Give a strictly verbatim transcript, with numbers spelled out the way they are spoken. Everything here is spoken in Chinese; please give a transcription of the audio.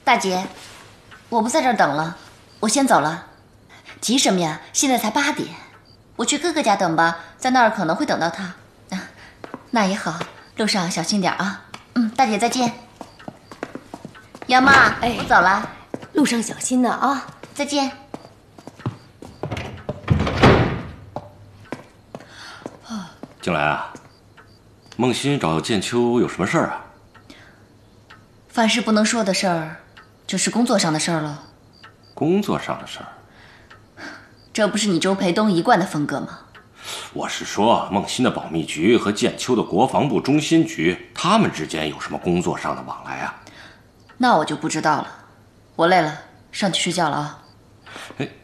大姐，我不在这儿等了，我先走了。急什么呀？现在才八点，我去哥哥家等吧，在那儿可能会等到他。啊，那也好，路上小心点啊。嗯，大姐再见。杨妈，哎，我走了， 路上小心呢啊！ 再见。 静来啊，孟欣找建秋有什么事儿啊？ 凡是不能说的事儿，就是工作上的事儿了。 工作上的事儿， 这不是你周培东一贯的风格吗？ 我是说，孟欣的保密局和建秋的国防部中心局，他们之间有什么工作上的往来啊？ 那我就不知道了。我累了，上去睡觉了啊。 哎，